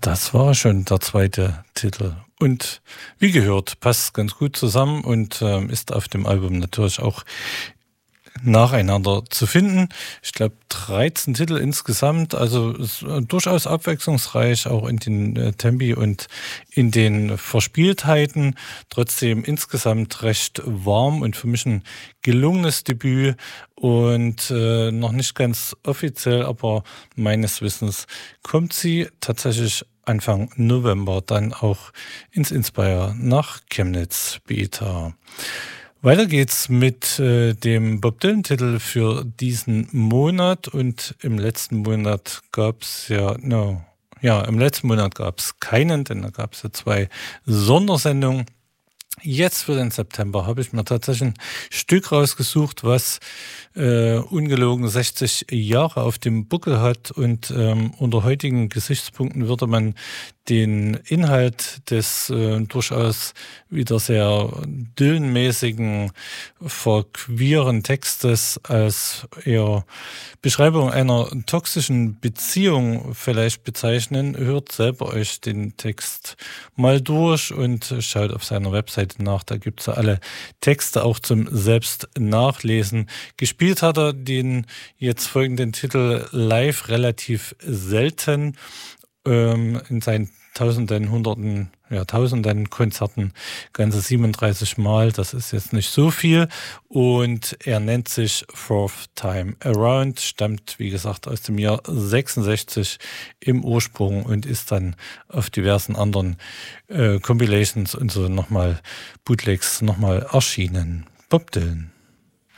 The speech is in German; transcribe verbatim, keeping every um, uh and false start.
Das war schon der zweite Titel. Und wie gehört, passt ganz gut zusammen und äh, ist auf dem Album natürlich auch nacheinander zu finden. Ich glaube dreizehn Titel insgesamt, also ist äh, durchaus abwechslungsreich, auch in den äh, Tempi und in den Verspieltheiten. Trotzdem insgesamt recht warm und für mich ein gelungenes Debüt und äh, noch nicht ganz offiziell, aber meines Wissens kommt sie tatsächlich Anfang November dann auch ins Inspire nach Chemnitz Beta. Weiter geht's mit äh, dem Bob Dylan-Titel für diesen Monat und im letzten Monat gab's ja, no, ja, im letzten Monat gab's keinen, denn da gab's ja zwei Sondersendungen. Jetzt für den September habe ich mir tatsächlich ein Stück rausgesucht, was äh, ungelogen sechzig Jahre auf dem Buckel hat und ähm, unter heutigen Gesichtspunkten würde man den Inhalt des äh, durchaus wieder sehr Dylan-mäßigen, verqueren Textes als eher Beschreibung einer toxischen Beziehung vielleicht bezeichnen. Hört selber euch den Text mal durch und schaut auf seiner Webseite nach. Da gibt es ja alle Texte auch zum selbst nachlesen. Gespielt hat er den jetzt folgenden Titel live relativ selten. Ähm, in seinen Tausenden, Hunderten, ja, Tausenden Konzerten, ganze siebenunddreißig Mal, das ist jetzt nicht so viel. Und er nennt sich Fourth Time Around, stammt, wie gesagt, aus dem Jahr sechsundsechzig im Ursprung und ist dann auf diversen anderen äh, Compilations und so nochmal, Bootlegs nochmal erschienen. Bob Dylan.